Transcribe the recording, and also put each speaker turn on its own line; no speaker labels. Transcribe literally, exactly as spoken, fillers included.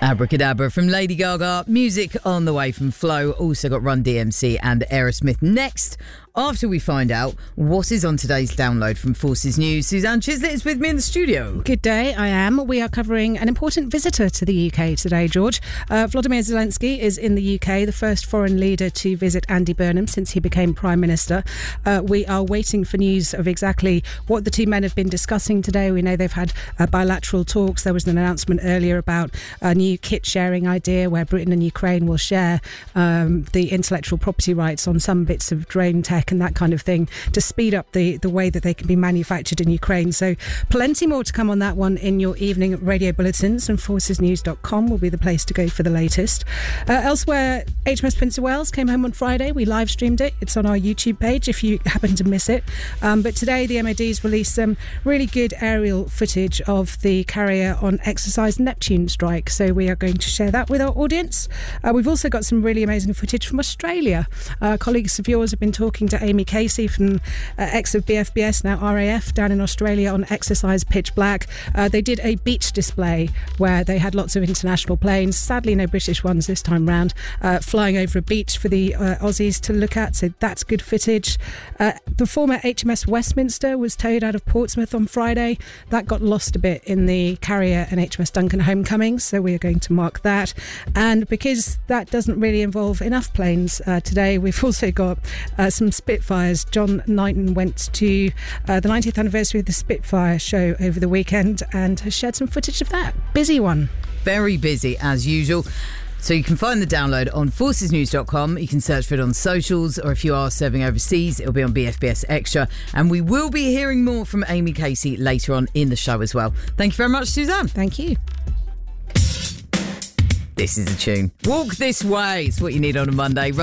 Abracadabra from Lady Gaga. Music on the way from Flow. Also got Run D M C and Aerosmith next, after we find out what is on today's download from Forces News. Suzanne Chislett is with me in the studio.
Good day, I am. We are covering an important visitor to the U K today, George. Uh, Volodymyr Zelensky is in the U K, the first foreign leader to visit Andy Burnham since he became Prime Minister. Uh, we are waiting for news of exactly what the two men have been discussing today. We know they've had uh, bilateral talks. There was an announcement earlier about a new kit sharing idea where Britain and Ukraine will share um, the intellectual property rights on some bits of drone tech and that kind of thing to speed up the, the way that they can be manufactured in Ukraine. So plenty more to come on that one in your evening radio bulletins, and forces news dot com will be the place to go for the latest. Uh, elsewhere, H M S Prince of Wales came home on Friday. We live streamed it. It's on our YouTube page if you happen to miss it. Um, but today the M O D's released some really good aerial footage of the carrier on exercise Neptune strike. So we are going to share that with our audience. Uh, we've also got some really amazing footage from Australia. Uh, colleagues of yours have been talking to Amy Casey from uh, ex of B F B S, now R A F, down in Australia on exercise Pitch Black. Uh, they did a beach display where they had lots of international planes, sadly no British ones this time round, uh, flying over a beach for the uh, Aussies to look at, so that's good footage. Uh, the former H M S Westminster was towed out of Portsmouth on Friday. That got lost a bit in the carrier and H M S Duncan homecoming, so we are going to mark that. And because that doesn't really involve enough planes uh, today, we've also got uh, some Spitfires. John Knighton went to uh, the ninetieth anniversary of the Spitfire show over the weekend and has shared some footage of that. Busy one.
Very busy as usual. So you can find the download on forces news dot com. You can search for it on socials, or if you are serving overseas, it'll be on B F B S Extra. And we will be hearing more from Amy Casey later on in the show as well. Thank you very much, Suzanne.
Thank you.
This is a tune. Walk This Way. It's what you need on a Monday.